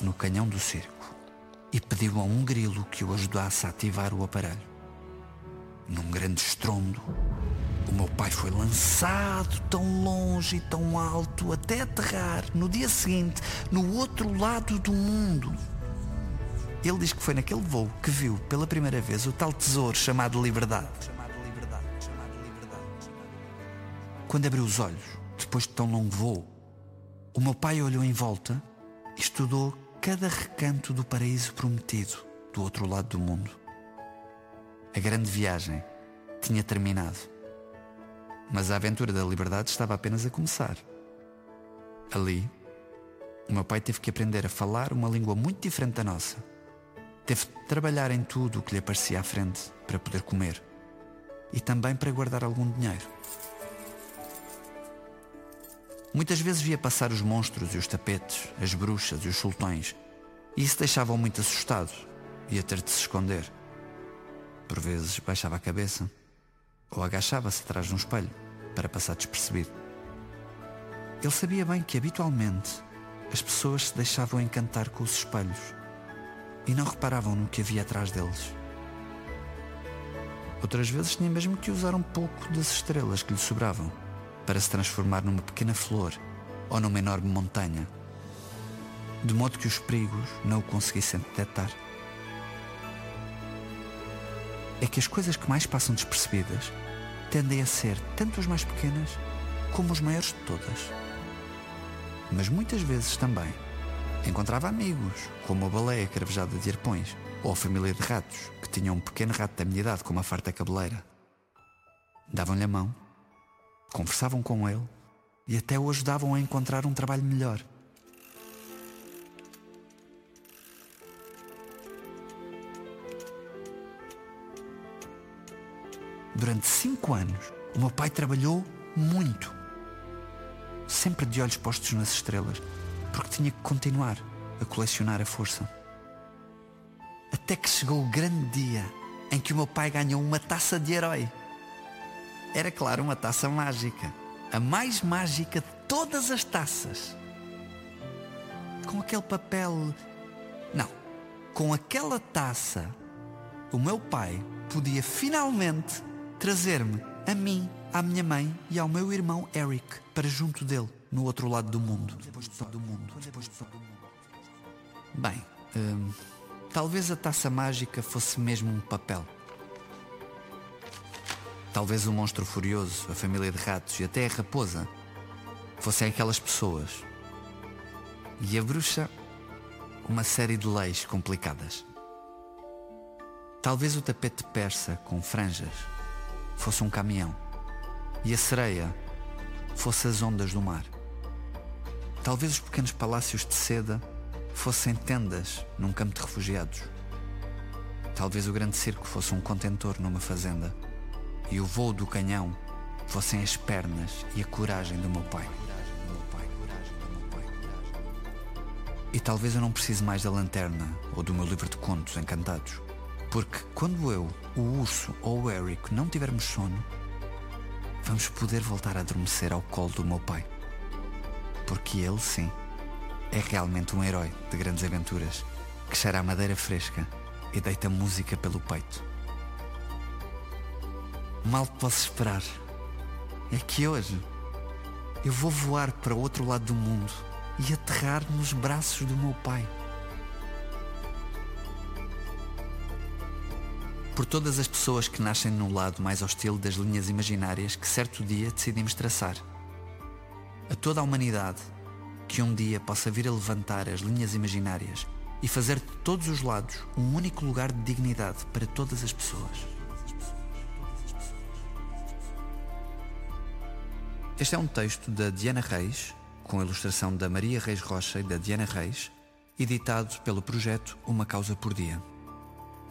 no canhão do circo e pediu a um grilo que o ajudasse a ativar o aparelho. Num grande estrondo, o meu pai foi lançado tão longe e tão alto até aterrar no dia seguinte no outro lado do mundo. Ele diz que foi naquele voo que viu pela primeira vez o tal tesouro chamado liberdade. Quando abriu os olhos, depois de tão longo voo, o meu pai olhou em volta e estudou cada recanto do paraíso prometido do outro lado do mundo. A grande viagem tinha terminado, mas a aventura da liberdade estava apenas a começar. Ali, o meu pai teve que aprender a falar uma língua muito diferente da nossa. Teve de trabalhar em tudo o que lhe aparecia à frente para poder comer e também para guardar algum dinheiro. Muitas vezes via passar os monstros e os tapetes, as bruxas e os sultões, e isso deixava-o muito assustado e a ter de se esconder. Por vezes baixava a cabeça ou agachava-se atrás de um espelho para passar despercebido. Ele sabia bem que habitualmente as pessoas se deixavam encantar com os espelhos e não reparavam no que havia atrás deles. Outras vezes tinha mesmo que usar um pouco das estrelas que lhe sobravam para se transformar numa pequena flor ou numa enorme montanha, de modo que os perigos não o conseguissem detectar. É que as coisas que mais passam despercebidas tendem a ser tanto as mais pequenas como os maiores de todas. Mas muitas vezes também encontrava amigos, como a baleia cravejada de arpões, ou a família de ratos, que tinham um pequeno rato da minha idade com uma farta cabeleira. Davam-lhe a mão, conversavam com ele e até o ajudavam a encontrar um trabalho melhor. Durante 5 anos, o meu pai trabalhou muito, sempre de olhos postos nas estrelas, porque tinha que continuar a colecionar a força. Até que chegou o grande dia em que o meu pai ganhou uma taça de herói. Era, claro, uma taça mágica, a mais mágica de todas as taças. Com aquele papel... Não, com aquela taça, o meu pai podia finalmente trazer-me a mim, à minha mãe e ao meu irmão Eric para junto dele, no outro lado do mundo. Bem, talvez a taça mágica fosse mesmo um papel. Talvez o monstro furioso, a família de ratos e até a raposa fossem aquelas pessoas. E a bruxa, uma série de leis complicadas. Talvez o tapete persa com franjas fosse um caminhão e a sereia fosse as ondas do mar. Talvez os pequenos palácios de seda fossem tendas num campo de refugiados. Talvez o grande circo fosse um contentor numa fazenda e o voo do canhão fossem as pernas e a coragem do meu pai. E talvez eu não precise mais da lanterna ou do meu livro de contos encantados, porque quando eu, o urso ou o Eric não tivermos sono, vamos poder voltar a adormecer ao colo do meu pai. Porque ele, sim, é realmente um herói de grandes aventuras que cheira a madeira fresca e deita música pelo peito. Mal posso esperar. É que hoje eu vou voar para o outro lado do mundo e aterrar nos braços do meu pai. Por todas as pessoas que nascem no lado mais hostil das linhas imaginárias que certo dia decidimos traçar. A toda a humanidade que um dia possa vir a levantar as linhas imaginárias e fazer de todos os lados um único lugar de dignidade para todas as pessoas. Este é um texto da Diana Reis, com a ilustração da Maria Reis Rocha e da Diana Reis, editado pelo projeto Uma Causa por Dia.